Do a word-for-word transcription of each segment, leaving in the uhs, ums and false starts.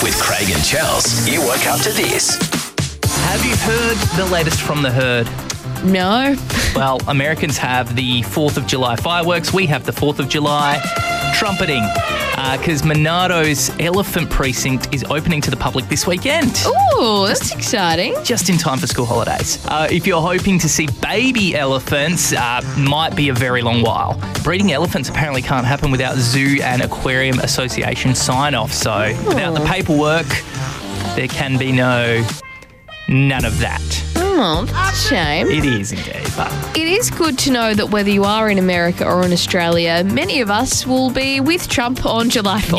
With Craig and Chels, you woke up to this. Have you heard the latest from the herd? No. Well, Americans have the fourth of July fireworks. We have the fourth of July trumpeting because uh, Monado's Elephant Precinct is opening to the public this weekend. Ooh, that's exciting. Just in time for school holidays. Uh, if you're hoping to see baby elephants, uh, might be a very long while. Breeding elephants apparently can't happen without Zoo and Aquarium Association sign-off. So Ooh. Without the paperwork, there can be no... none of that. Oh, that's a shame. It is indeed. But it is good to know that whether you are in America or in Australia, many of us will be with Trump on July fourth.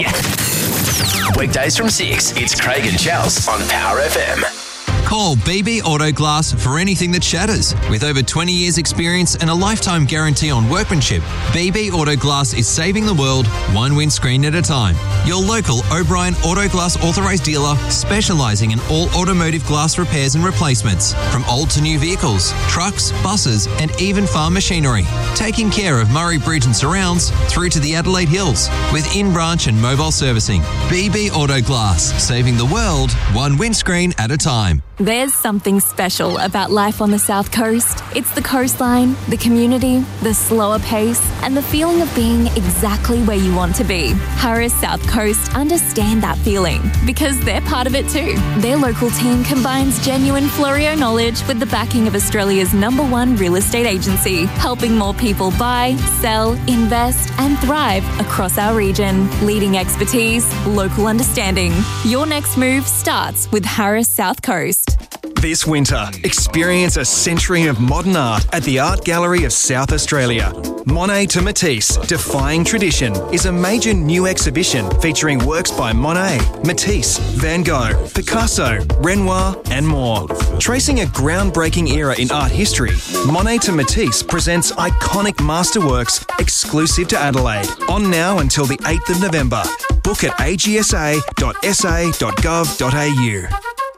Yeah. Weekdays from six, it's Craig and Chels on Power F M. Call B B Auto Glass for anything that shatters. With over twenty years experience and a lifetime guarantee on workmanship, B B Auto Glass is saving the world one windscreen at a time. Your local O'Brien Auto Glass authorised dealer specialising in all automotive glass repairs and replacements, from old to new vehicles, trucks, buses and even farm machinery. Taking care of Murray Bridge and surrounds through to the Adelaide Hills with in-branch and mobile servicing. B B Auto Glass, saving the world one windscreen at a time. There's something special about life on the South Coast. It's the coastline, the community, the slower pace, and the feeling of being exactly where you want to be. Harris South Coast understand that feeling because they're part of it too. Their local team combines genuine Florio knowledge with the backing of Australia's number one real estate agency, helping more people buy, sell, invest, and thrive across our region. Leading expertise, local understanding. Your next move starts with Harris South Coast. This winter, experience a century of modern art at the Art Gallery of South Australia. Monet to Matisse, Defying Tradition is a major new exhibition featuring works by Monet, Matisse, Van Gogh, Picasso, Renoir and more. Tracing a groundbreaking era in art history, Monet to Matisse presents iconic masterworks exclusive to Adelaide. On now until the eighth of November. Book at a g s a dot s a dot gov dot a u.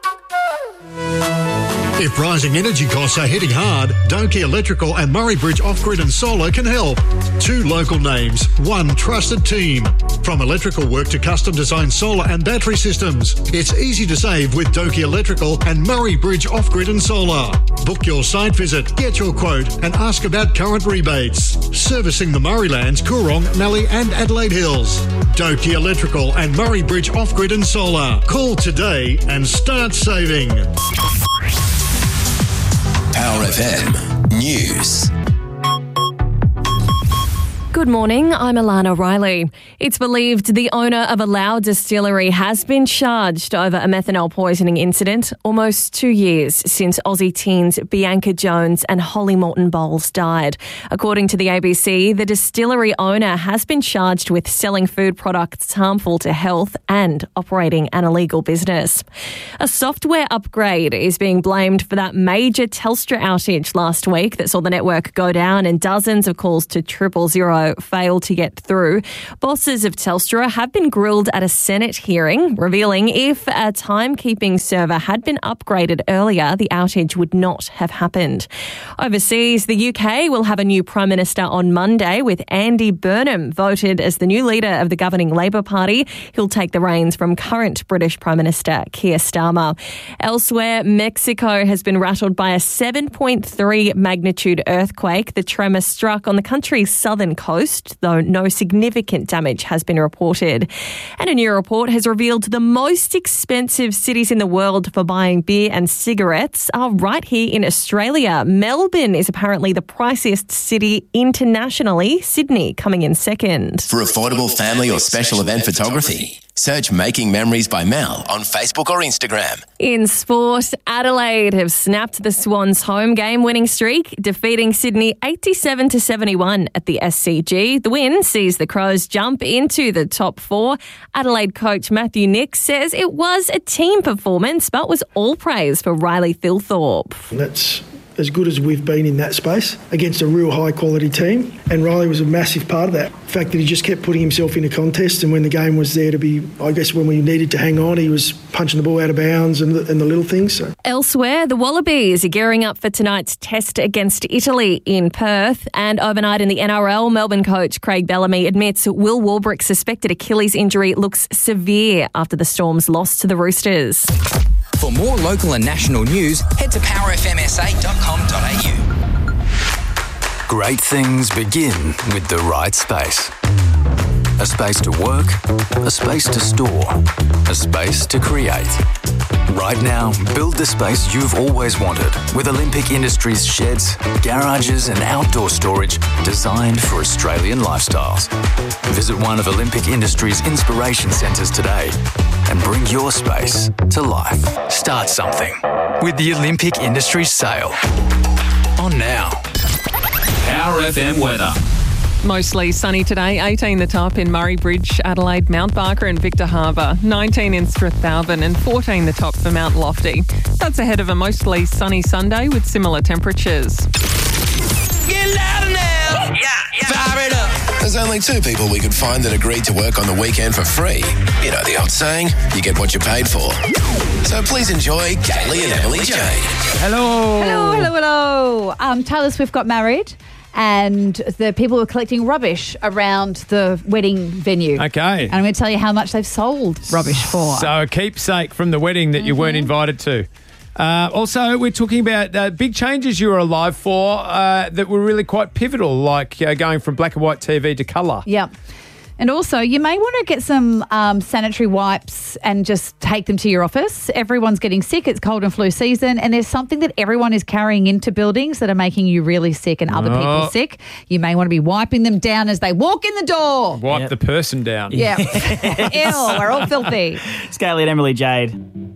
If rising energy costs are hitting hard, Doki Electrical and Murray Bridge Off-Grid and Solar can help. Two local names, one trusted team. From electrical work to custom designed solar and battery systems, it's easy to save with Doki Electrical and Murray Bridge Off-Grid and Solar. Book your site visit, get your quote and ask about current rebates. Servicing the Murraylands, Coorong, Mallee and Adelaide Hills. Doki Electrical and Murray Bridge Off-Grid and Solar. Call today and start saving. Power F M News. Good morning, I'm Alana Riley. It's believed the owner of a Lau distillery has been charged over a methanol poisoning incident almost two years since Aussie teens Bianca Jones and Holly Morton Bowles died. According to the A B C, the distillery owner has been charged with selling food products harmful to health and operating an illegal business. A software upgrade is being blamed for that major Telstra outage last week that saw the network go down and dozens of calls to triple zero failed to get through. Bosses of Telstra have been grilled at a Senate hearing, revealing if a timekeeping server had been upgraded earlier, the outage would not have happened. Overseas, the U K will have a new Prime Minister on Monday, with Andy Burnham voted as the new leader of the governing Labor Party. He'll take the reins from current British Prime Minister Keir Starmer. Elsewhere, Mexico has been rattled by a seven point three magnitude earthquake. The tremor struck on the country's southern coast, though no significant damage has been reported. And a new report has revealed the most expensive cities in the world for buying beer and cigarettes are right here in Australia. Melbourne is apparently the priciest city internationally, Sydney coming in second. For affordable family or special event photography, search Making Memories by Mel on Facebook or Instagram. In sport, Adelaide have snapped the Swans' home game winning streak, defeating Sydney eighty-seven to seventy-one at the S C G. The win sees the Crows jump into the top four. Adelaide coach Matthew Nix says it was a team performance, but was all praise for Riley Thilthorpe. Let's as good as we've been in that space against a real high-quality team, and Riley was a massive part of that. The fact that he just kept putting himself into contests, and when the game was there to be, I guess when we needed to hang on, he was punching the ball out of bounds and the, and the little things. So. Elsewhere, the Wallabies are gearing up for tonight's test against Italy in Perth, and overnight in the N R L, Melbourne coach Craig Bellamy admits Will Warbrick's suspected Achilles injury looks severe after the Storm's loss to the Roosters. For more local and national news, head to power f m s a dot com dot a u. Great things begin with the right space. A space to work, a space to store, a space to create. Right now, build the space you've always wanted with Olympic Industries sheds, garages and outdoor storage designed for Australian lifestyles. Visit one of Olympic Industries' inspiration centres today and bring your space to life. Start something with the Olympic Industries sale. On now. Power F M weather. Mostly sunny today, eighteen the top in Murray Bridge, Adelaide, Mount Barker and Victor Harbour, nineteen in Strathalbyn and fourteen the top for Mount Lofty. That's ahead of a mostly sunny Sunday with similar temperatures. Get louder now! Yeah, yeah. Fire it up! There's only two people we could find that agreed to work on the weekend for free. You know the old saying, you get what you paid for. So please enjoy Kaylee and Emily Jade. Hello. Hello, hello, hello. Um, Taylor Swift got married, and the people were collecting rubbish around the wedding venue. Okay. And I'm going to tell you how much they've sold rubbish for. So a keepsake from the wedding that you Mm-hmm. weren't invited to. Uh, also, we're talking about uh, big changes you were alive for uh, that were really quite pivotal, like uh, going from black and white T V to colour. Yep. And also, you may want to get some um, sanitary wipes and just take them to your office. Everyone's getting sick. It's cold and flu season, and there's something that everyone is carrying into buildings that are making you really sick and other Oh. people sick. You may want to be wiping them down as they walk in the door. Wipe the person down. Yeah. Ew, we're all filthy. Scaly and Emily Jade.